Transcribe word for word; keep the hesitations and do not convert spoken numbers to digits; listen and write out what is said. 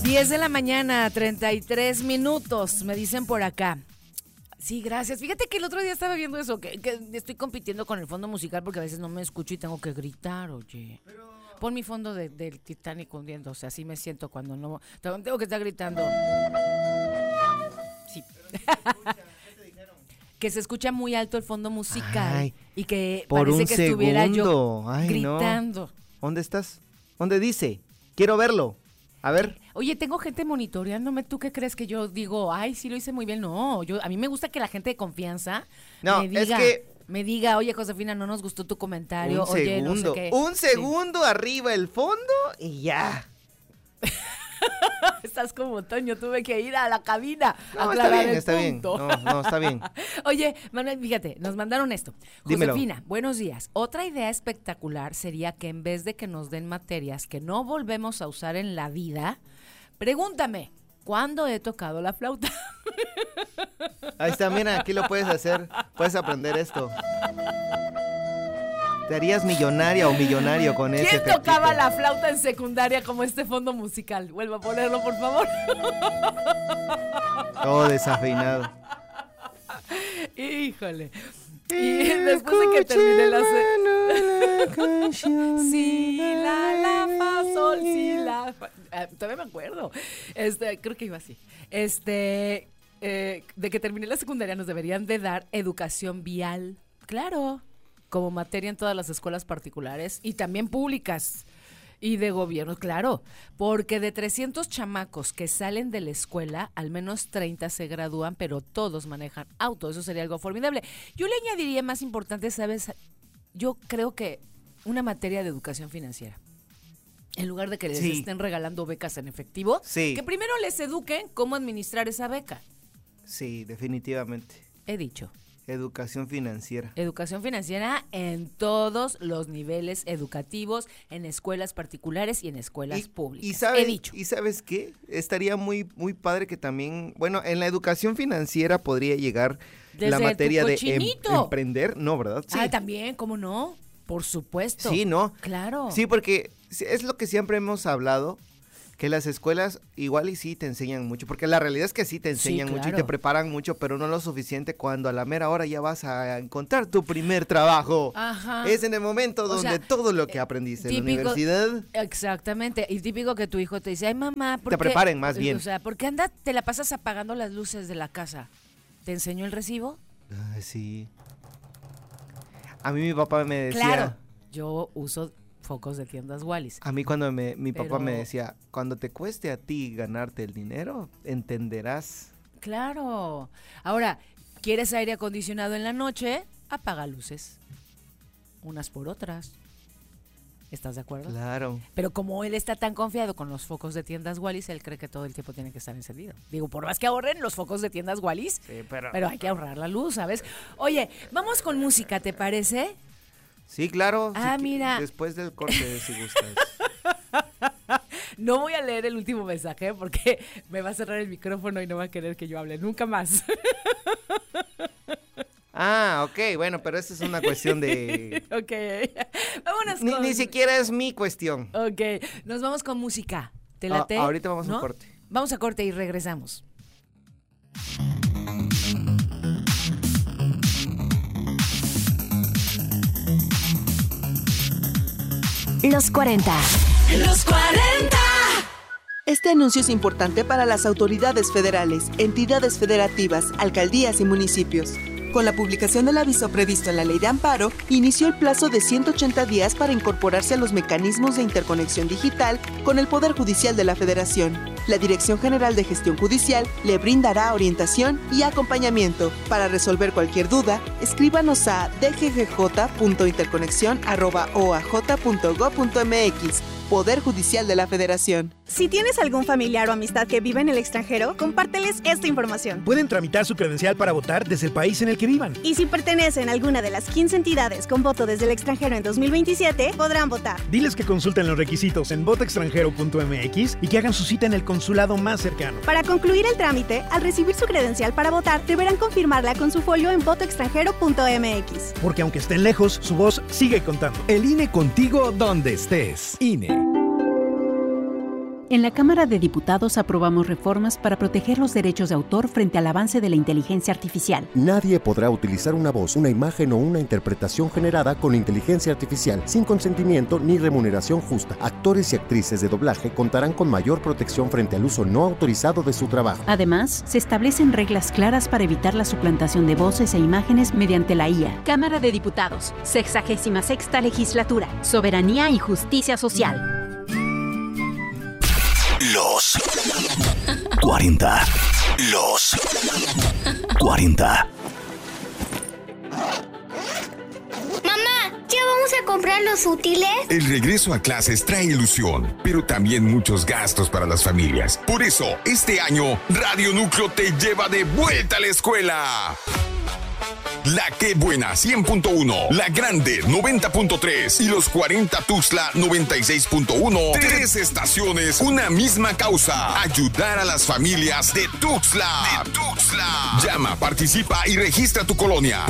diez de la mañana, treinta y tres minutos, me dicen por acá. Sí, gracias. Fíjate que el otro día estaba viendo eso, que, que estoy compitiendo con el fondo musical porque a veces no me escucho y tengo que gritar, oye. Pero... Pon mi fondo de, del Titanic hundiendo, o sea, así me siento cuando no... Tengo que estar gritando. Sí. Que se escucha muy alto el fondo musical. Ay, y que por parece un que estuviera segundo. yo Ay, gritando. No. ¿Dónde estás? ¿Dónde dice? Quiero verlo. A ver. Oye, tengo gente monitoreándome. ¿Tú qué crees que yo digo? Ay, sí lo hice muy bien. No, yo a mí me gusta que la gente de confianza no, me diga, es que me diga, oye, Josefina, no nos gustó tu comentario. Un oye, segundo, no sé qué. un segundo sí. Arriba el fondo y ya. Estás como Toño, tuve que ir a la cabina no, a aclarar está bien, el está punto. bien. No, no, está bien. Oye, Manuel, fíjate, nos mandaron esto. Dímelo. Josefina, buenos días. Otra idea espectacular sería que en vez de que nos den materias que no volvemos a usar en la vida, pregúntame, ¿cuándo he tocado la flauta? Ahí está, mira, aquí lo puedes hacer, puedes aprender esto. Te harías millonaria o millonario con ese. ¿Quién efectito? tocaba la flauta en secundaria como este fondo musical? Vuelva a ponerlo, por favor. Todo desafinado. Híjole. Y después de que terminé la se... Si, la, la, fa, sol, si, la, fa. Ah, todavía me acuerdo. Este, creo que iba así. Este, eh, de que terminé la secundaria nos deberían de dar educación vial. Claro. Como materia en todas las escuelas particulares y también públicas y de gobierno, claro, porque de trescientos chamacos que salen de la escuela, al menos treinta se gradúan, pero todos manejan auto, eso sería algo formidable. Yo le añadiría más importante, ¿sabes? Yo creo que una materia de educación financiera. En lugar de que les sí. estén regalando becas en efectivo, sí. que primero les eduquen cómo administrar esa beca. Sí, definitivamente. He dicho. Educación financiera. Educación financiera en todos los niveles educativos, en escuelas particulares y en escuelas y, públicas. Y sabes, He dicho. ¿Y sabes qué? Estaría muy, muy padre que también, bueno, en la educación financiera podría llegar Desde la materia de em, emprender, ¿no, verdad? Sí. Ah, también, ¿cómo no? Por supuesto. Sí, ¿no? Claro. Sí, porque es lo que siempre hemos hablado, que las escuelas igual y sí te enseñan mucho, porque la realidad es que sí te enseñan sí, claro. mucho y te preparan mucho, pero no lo suficiente cuando a la mera hora ya vas a encontrar tu primer trabajo. Ajá. Es en el momento o donde sea, todo lo que aprendiste típico, en la universidad. Exactamente, y típico que tu hijo te dice, ay mamá, ¿por te qué? preparen más bien. O sea, ¿por qué anda, te la pasas apagando las luces de la casa? ¿Te enseñó el recibo? Ay, sí. A mí mi papá me decía. Claro, yo uso focos de tiendas Wallis. A mí cuando me, mi Pero... papá me decía, cuando te cueste a ti ganarte el dinero, entenderás. Claro. Ahora, ¿quieres aire acondicionado en la noche? Apaga luces. Unas por otras. ¿Estás de acuerdo? Claro. Pero como él está tan confiado con los focos de tiendas Wallis, él cree que todo el tiempo tiene que estar encendido. Digo, por más que ahorren los focos de tiendas Wallis, sí, pero... pero hay que ahorrar la luz, ¿sabes? Oye, vamos con música, ¿te parece? Sí, claro. Ah, si mira. Después del corte, si gustas. No voy a leer el último mensaje porque me va a cerrar el micrófono y no va a querer que yo hable nunca más. Ah, ok, bueno, pero esa es una cuestión de... Ok, vámonos ni, con... Ni siquiera es mi cuestión. Ok, nos vamos con música. ¿Te late? Ah, ahorita vamos ¿no? a corte. Vamos a corte y regresamos. Los cuarenta. Los cuarenta. Este anuncio es importante para las autoridades federales, entidades federativas, alcaldías y municipios. Con la publicación del aviso previsto en la Ley de Amparo, inició el plazo de ciento ochenta días para incorporarse a los mecanismos de interconexión digital con el Poder Judicial de la Federación. La Dirección General de Gestión Judicial le brindará orientación y acompañamiento. Para resolver cualquier duda, escríbanos a d g g j punto interconexión arroba o a j punto gob punto m x. Poder Judicial de la Federación. Si tienes algún familiar o amistad que vive en el extranjero, compárteles esta información. Pueden tramitar su credencial para votar desde el país en el que vivan. Y si pertenecen a alguna de las quince entidades con voto desde el extranjero en dos mil veintisiete, podrán votar. Diles que consulten los requisitos en voto extranjero punto m x y que hagan su cita en el consulado más cercano. Para concluir el trámite, al recibir su credencial para votar, deberán confirmarla con su folio en voto extranjero punto m x. Porque aunque estén lejos, su voz sigue contando. El I N E contigo donde estés. I N E. En la Cámara de Diputados aprobamos reformas para proteger los derechos de autor frente al avance de la inteligencia artificial. Nadie podrá utilizar una voz, una imagen o una interpretación generada con inteligencia artificial sin consentimiento ni remuneración justa. Actores y actrices de doblaje contarán con mayor protección frente al uso no autorizado de su trabajo. Además, se establecen reglas claras para evitar la suplantación de voces e imágenes mediante la I A. Cámara de Diputados, sexagésima sexta legislatura, soberanía y justicia social. Los cuarenta. Los cuarenta. Mamá, ¿ya vamos a comprar los útiles? El regreso a clases trae ilusión, pero también muchos gastos para las familias. Por eso, este año, Radio Núcleo te lleva de vuelta a la escuela. La Que Buena cien punto uno, La Grande noventa punto tres y Los cuarenta Tuxtla noventa y seis punto uno. Tres estaciones, una misma causa. Ayudar a las familias de Tuxtla. De Tuxtla. Llama, participa y registra tu colonia.